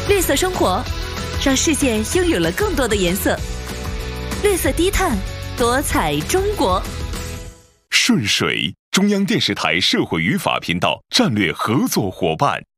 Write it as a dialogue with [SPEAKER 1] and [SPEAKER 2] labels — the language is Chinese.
[SPEAKER 1] 绿色生活，让世界拥有了更多的颜色。绿色低碳，多彩中国。
[SPEAKER 2] 顺水，中央电视台社会与法频道战略合作伙伴。